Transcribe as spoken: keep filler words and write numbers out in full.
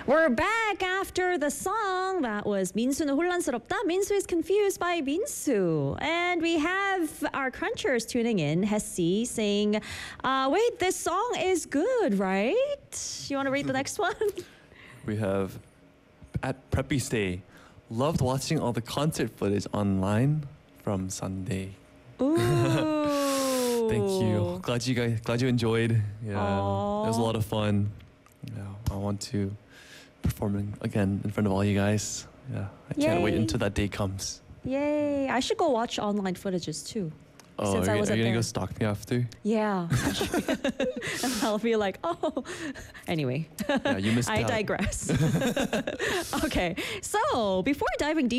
We're back after the song. That was 민수는 혼란스럽다. Minsu is confused by Minsu. And we have our crunchers tuning in. Hessie saying, uh, wait, this song is good, right? You want to read the next one? We have at Preppy Stay. Loved watching all the concert footage online from Sunday. Ooh. Thank you. Glad you guys, glad you enjoyed. Yeah, Aww. it was a lot of fun. Yeah, I want to perform again in front of all you guys. Yeah, I can't wait Yay. until that day comes. Yay. I should go watch online footages too. Oh, Since are, I you- was are up you gonna there. go stalk me after? Yeah. And I'll be like, oh. Anyway. Yeah, you missed I out. digress. Okay. So before diving deep